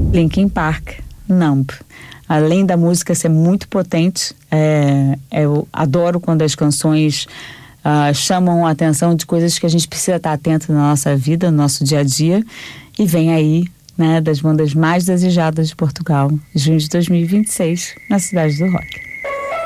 Linkin Park, Numb. Além da música ser muito potente, eu adoro quando as canções chamam a atenção de coisas que a gente precisa estar atento na nossa vida, no nosso dia a dia. E vem aí, né, das bandas mais desejadas de Portugal, junho de 2026, na Cidade do Rock.